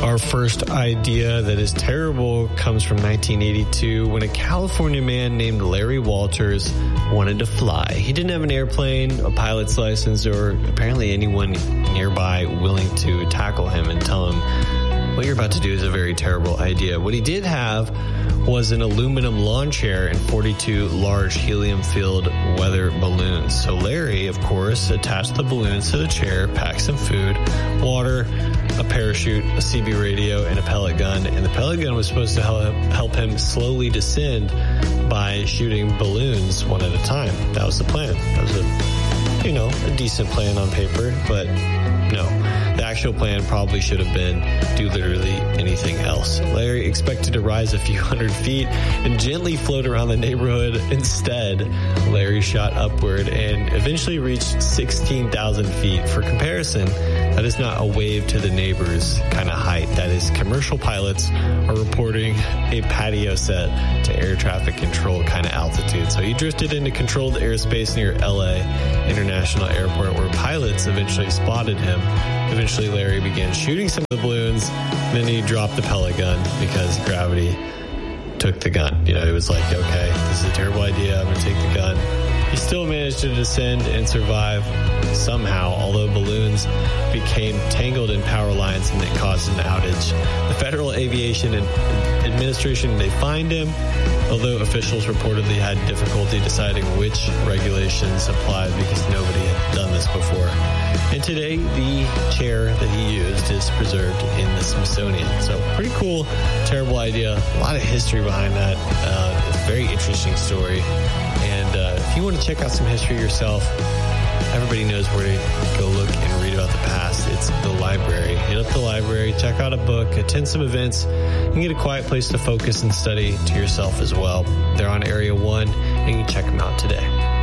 Our first idea that is terrible comes from 1982 when a California man named Larry Walters wanted to fly. He didn't have an airplane, a pilot's license, or apparently anyone nearby willing to tackle him and tell him, what you're about to do is a very terrible idea. What he did have was an aluminum lawn chair and 42 large helium-filled weather balloons. So Larry, of course, attached the balloons to the chair, packed some food, water, a parachute, a CB radio, and a pellet gun. And the pellet gun was supposed to help him slowly descend by shooting balloons one at a time. That was the plan. That was a decent plan on paper, but no. The actual plan probably should have been do literally anything else. Larry expected to rise a few hundred feet and gently float around the neighborhood. Instead, Larry shot upward and eventually reached 16,000 feet. For comparison, that is not a wave to the neighbors kind of height. That is, commercial pilots are reporting a patio set to air traffic control kind of altitude. So he drifted into controlled airspace near LA International Airport, where pilots eventually spotted him. Eventually, Larry began shooting some of the balloons. Then he dropped the pellet gun because gravity took the gun. It was like, okay, this is a terrible idea. I'm going to take the gun. He still managed to descend and survive somehow, although balloons became tangled in power lines and it caused an outage. The Federal Aviation Administration, they fined him, although officials reportedly had difficulty deciding which regulations applied because nobody had done this before. And today, the chair that he used is preserved in the Smithsonian. So pretty cool, terrible idea. A lot of history behind that. Very interesting story. And if you want to check out some history yourself, everybody knows where to go look and read about the past. It's the library. Hit up the library, check out a book, attend some events, and get a quiet place to focus and study to yourself as well. They're on Area 1, and you can check them out today.